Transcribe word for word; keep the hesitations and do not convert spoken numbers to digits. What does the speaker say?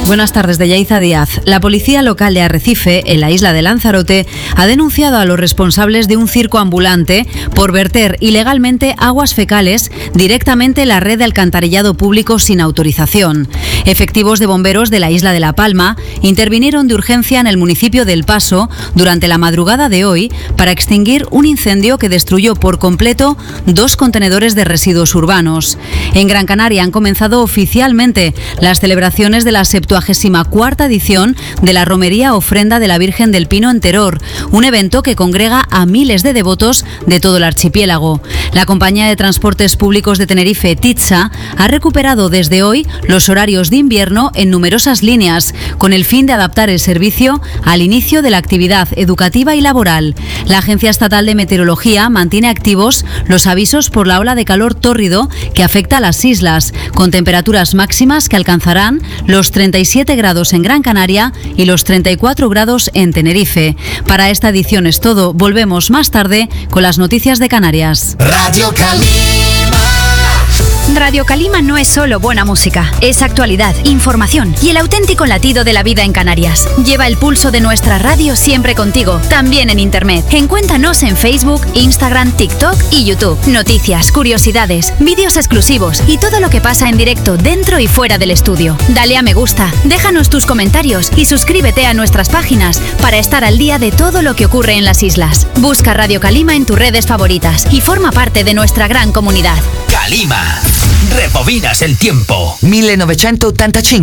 Buenas tardes, de Yaiza Díaz. La policía local de Arrecife, en la isla de Lanzarote, ha denunciado a los responsables de un circo ambulante por verter ilegalmente aguas fecales directamente en la red de alcantarillado público sin autorización. Efectivos de bomberos de la isla de La Palma intervinieron de urgencia en el municipio de El Paso durante la madrugada de hoy para extinguir un incendio que destruyó por completo dos contenedores de residuos urbanos. En Gran Canaria han comenzado oficialmente las celebraciones de la septuagésima cuarta edición de la Romería Ofrenda de la Virgen del Pino en Teror, un evento que congrega a miles de devotos de todo el archipiélago. La compañía de transportes públicos de Tenerife, Titsa, ha recuperado desde hoy los horarios de invierno en numerosas líneas, con el fin de adaptar el servicio al inicio de la actividad educativa y laboral. La Agencia Estatal de Meteorología mantiene activos los avisos por la ola de calor tórrido que afecta a las islas, con temperaturas máximas que alcanzarán los treinta y siete grados en Gran Canaria y los treinta y cuatro grados en Tenerife. Para esta edición es todo. Volvemos más tarde con las noticias de Canarias. Radio Calima. Radio Calima no es solo buena música, es actualidad, información y el auténtico latido de la vida en Canarias. Lleva el pulso de nuestra radio siempre contigo, también en internet. Encuéntranos en Facebook, Instagram, TikTok y YouTube. Noticias, curiosidades, vídeos exclusivos y todo lo que pasa en directo dentro y fuera del estudio. Dale a me gusta, déjanos tus comentarios y suscríbete a nuestras páginas para estar al día de todo lo que ocurre en las islas. Busca Radio Calima en tus redes favoritas y forma parte de nuestra gran comunidad. Calima. Rebobinas el tiempo. millenovecentottantacinque